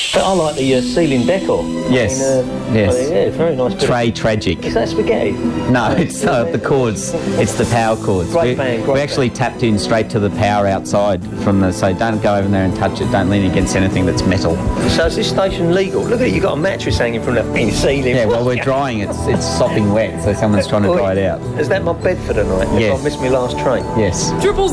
But I like the ceiling decor. Yes, yes. Yeah, very nice. Trey Tragic. Is that spaghetti? No, it's the cords. It's the power cords. Great band, great we actually tapped in straight to the power outside from the. So don't go over there and touch it. Don't lean against anything that's metal. So is this station legal? Look at it. You've got a mattress hanging from the ceiling. Yeah, well, we're drying it. It's sopping wet, so someone's trying to dry it out. Is that my bed for the night? Yes. If I missed my last train? Yes.